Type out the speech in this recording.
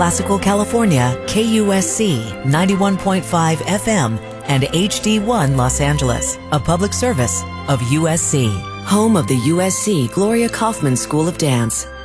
Classical California, KUSC 91.5 FM, and HD1 Los Angeles, a public service of USC, home of the USC Gloria Kaufman School of Dance.